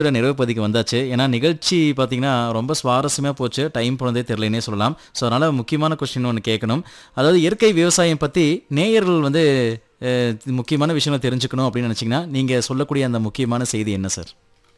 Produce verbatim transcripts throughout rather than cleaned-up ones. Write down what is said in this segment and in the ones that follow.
நிறைவு பகுதிக்கு வந்தாச்சு. ஏன்னா நிகழ்ச்சி பார்த்தீங்கன்னா, ரொம்ப சுவாரஸ்யமா போச்சு. டைம் போனதே தெரியலன்னே சொல்லலாம். ஸோ அதனால முக்கியமான கொஸ்டின் ஒண்ணு கேட்கணும். அதாவது இயற்கை விவசாயம் பத்தி நேயர்கள் வந்து அ முக்கியமான விஷயங்கள தெரிஞ்சுக்கணும் அப்படின்னு நினைச்சீங்கன்னா, நீங்க சொல்லக்கூடிய அந்த முக்கியமான செய்தி என்ன சார்?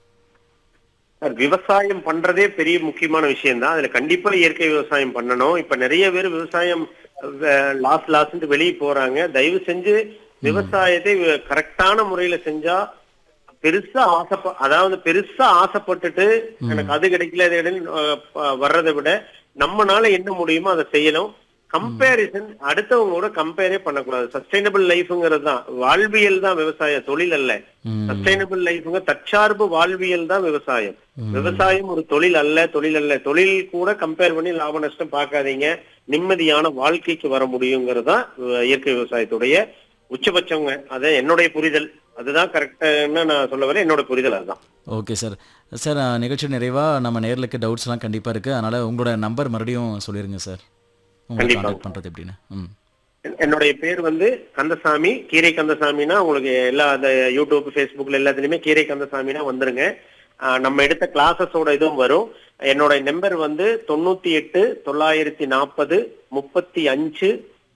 சார் விவசாயம் பண்றதே பெரிய முக்கியமான விஷயம் தான். அதுல கண்டிப்பா இயற்கை விவசாயம் பண்ணணும். இப்ப நிறைய பேர் விவசாயம் லாஸ் லாஸ்ன்ட்டு வெளியே போறாங்க. தயவு செஞ்சு விவசாயத்தை கரெக்டான முறையில செஞ்சா பெருசா ஆசைப்ப அதாவது பெருசா ஆசைப்பட்டுட்டு எனக்கு அது கிடைக்கல இது கிடைக்கல அஹ் வர்றதை விட நம்மனால என்ன முடியுமோ அதை செய்யணும். கம்பேரிசன் அடுத்தவங்களோட கம்பேரே பண்ணக்கூடாது. சஸ்டைனபிள் லைஃப்ங்கிறது தான் வாழ்வியல் தான் விவசாயம், தொழில் அல்ல. சஸ்டைனபிள் லைஃப்ங்க தற்சார்பு வாழ்வியல் தான் விவசாயம். விவசாயம் ஒரு தொழில் அல்ல, தொழில் அல்ல. தொழில் கூட கம்பேர் பண்ணி லாப நஷ்டம் பார்க்காதீங்க. நிம்மதியான வாழ்க்கைக்கு வர முடியுங்கிறது தான் இயற்கை விவசாயத்துடைய உச்சபட்சங்க. அது என்னுடைய புரிதல். அதுதான் கரெக்டான நான் சொல்ல வரேன். என்னோட புரிதல் அதுதான். Okay sir. சார் நிகழ்ச்சி நிறைவா நம்ம நேயர்களுக்கு டவுட்ஸ்லாம் கண்டிப்பா இருக்கு. அதனால உங்களோட நம்பர் மறுபடியும் சொல்லிருங்க சார். உங்களை கண்டிப்பா. கான்டாக்ட் பண்றது எப்படின்னு. ம். என்னுடைய பேர் வந்து கந்தசாமி. கீரை கந்தசாமினா உங்களுக்கு எல்லா அந்த யூடியூப், ஃபேஸ்புக்ல எல்லாத்துலயுமே கீரை கந்தசாமினா வந்துருங்க. ஆஹ் நம்ம எடுத்த கிளாஸஸோட இதுவும் வரும். என்னோட நம்பர் வந்து தொண்ணூத்தி எட்டு தொள்ளாயிரத்தி நாற்பது முப்பத்தி அஞ்சு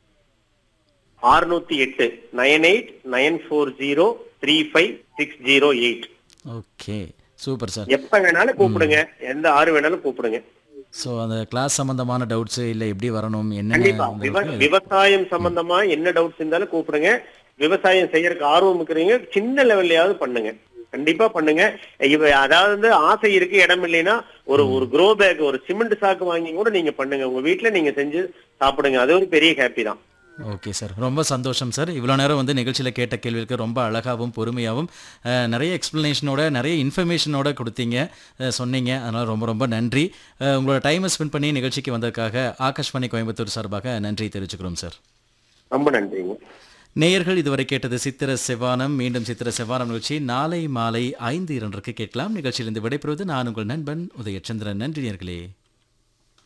அறுநூத்தி எட்டு nine eight nine four zero three five six zero eight. Okay super sir. எப்ப வேணாலும் கூப்பிடுங்க, எந்த ஆறு வேணாலும் கூப்பிடுங்க. ஸோ அந்த கிளாஸ் சம்பந்தமான டவுட்ஸ் இல்ல எப்படி வரணும் கண்டிப்பா விவ- என்னென்ன விவசாயம் சம்பந்தமா என்ன டவுட்ஸ் இருந்தாலும் கூப்பிடுங்க. விவசாயம் செய்யறதுக்கு ஆர்வம் இருக்கிறீங்க, சின்ன லெவல்லையாவது பண்ணுங்க. கண்டிப்பா பண்ணுங்க. இவ அதாவது வந்து ஆசை இருக்கு, இடம் இல்லைன்னா ஒரு ஒரு க்ரோ பேக், ஒரு சிமெண்ட் சாக்கு வாங்கி கூட நீங்க பண்ணுங்க. உங்க வீட்டுல நீங்க செஞ்சு சாப்பிடுங்க. அது ஒரு பெரிய ஹாப்பி தான். Okay sir. ரொம்ப சந்தோஷம் சார். இவ்வளோ நேரம் வந்து நிகழ்ச்சியில் கேட்ட கேள்விகளுக்கு ரொம்ப அழகாகவும் பொறுமையாகவும் அஹ், நிறைய எக்ஸ்ப்ளனேஷனோட நிறைய இன்ஃபர்மேஷனோட கொடுத்தீங்க, அஹ், சொன்னீங்க. அதனால் ரொம்ப ரொம்ப நன்றி. அஹ், உங்களோட டைமை ஸ்பெண்ட் பண்ணி நிகழ்ச்சிக்கு வந்ததுக்காக ஆகாஷ்வாணி கோயம்புத்தூர் சார்பாக நன்றி தெரிவிச்சுக்கிறோம் சார். ரொம்ப நன்றிங்க. நேயர்கள் இதுவரை கேட்டது சித்திர செவ்வானம். மீண்டும் சித்திர செவ்வானம் நிகழ்ச்சி நாளை மாலை ஐந்து இரண்டுக்கு கேட்கலாம். நிகழ்ச்சியிலிருந்து விடைபெறுவது நான் உங்கள் நண்பன் உதயச்சந்திரன். நன்றி நேயர்களே.